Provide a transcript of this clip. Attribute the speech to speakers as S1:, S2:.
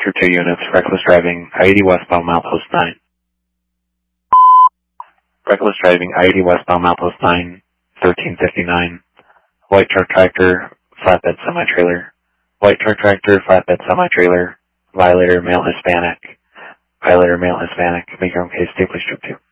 S1: Strip 2 units, reckless driving, I-80 westbound, milepost 9. Reckless driving, I-80 westbound, milepost 9, 1359. White truck tractor, flatbed semi-trailer. White truck tractor, flatbed semi-trailer. Violator, male Hispanic. Violator, male Hispanic. Make your own case, stay, please, Strip 2.